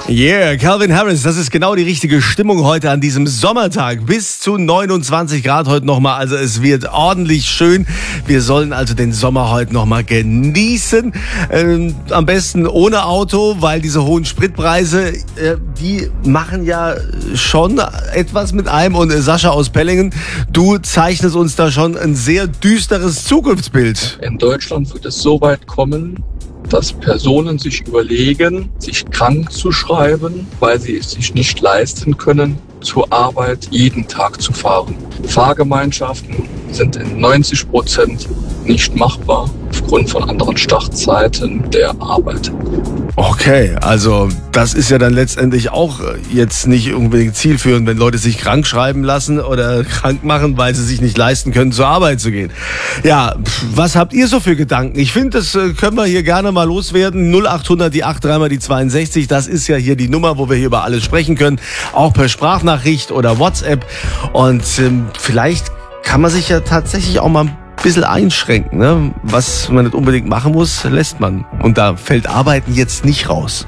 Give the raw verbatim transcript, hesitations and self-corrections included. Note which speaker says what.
Speaker 1: Yeah, Calvin Harris, das ist genau die richtige Stimmung heute an diesem Sommertag. Bis zu neunundzwanzig Grad heute nochmal, also es wird ordentlich schön. Wir sollen also den Sommer heute nochmal genießen. Ähm, am besten ohne Auto, weil diese hohen Spritpreise, äh, die machen ja schon etwas mit einem. Und äh, Sascha aus Pellingen, du zeichnest uns da schon ein sehr düsteres Zukunftsbild.
Speaker 2: In Deutschland wird es so weit kommen, dass Personen sich überlegen, sich krank zu schreiben, weil sie es sich nicht leisten können, zur Arbeit jeden Tag zu fahren. Fahrgemeinschaften sind in neunzig Prozent nicht machbar aufgrund von anderen Startzeiten der Arbeit.
Speaker 1: Okay, also das ist ja dann letztendlich auch jetzt nicht unbedingt zielführend, wenn Leute sich krank schreiben lassen oder krank machen, weil sie sich nicht leisten können, zur Arbeit zu gehen. Ja, was habt ihr so für Gedanken? Ich finde, das können wir hier gerne mal loswerden. null achthundert, die acht, dreimal die zweiundsechzig, das ist ja hier die Nummer, wo wir hier über alles sprechen können. Auch per Sprachnachricht oder WhatsApp. Und ähm, vielleicht kann man sich ja tatsächlich auch mal ein bisschen einschränken, ne? Was man nicht unbedingt machen muss, lässt man. Und da fällt Arbeiten jetzt nicht raus.